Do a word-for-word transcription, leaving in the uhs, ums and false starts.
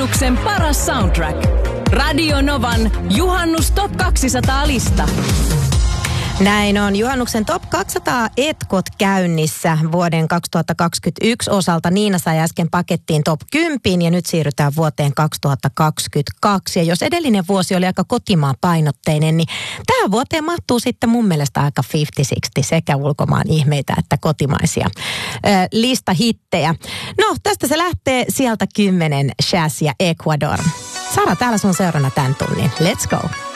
Juhannuksen paras soundtrack. Radio Novan Juhannus Top kaksisataa-lista. Näin on. Juhannuksen Top kaksisataa etkot käynnissä vuoden kaksituhattakaksikymmentäyksi osalta. Niina sai äsken pakettiin Top kymmenen ja nyt siirrytään vuoteen kaksituhattakaksikymmentäkaksi. Ja jos edellinen vuosi oli aika kotimaan painotteinen, niin tähän vuoteen mahtuu sitten mun mielestä aika viisikymmentä kuusikymmentä sekä ulkomaan ihmeitä että kotimaisia ö, listahittejä. No, tästä se lähtee sieltä kymmenen, Shaz ja Ecuador. Sara, täällä sun seurana tämän tunnin. Let's go!